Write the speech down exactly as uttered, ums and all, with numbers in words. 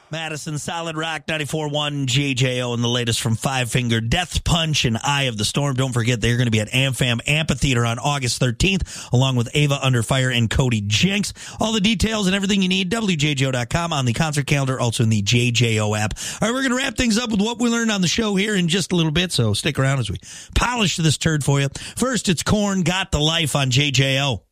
Madison, Solid Rock, ninety-four point one, J J O, and the latest from Five Finger Death Punch and Eye of the Storm. Don't forget, they're going to be at AmFam Amphitheater on August thirteenth, along with Ava Under Fire and Cody Jenks. All the details and everything you need, W J J O dot com, on the concert calendar, also in the J J O app. All right, we're going to wrap things up with what we learned on the show here in just a little bit, so stick around as we polish this turd for you. First, it's Korn, Got the Life on J J O.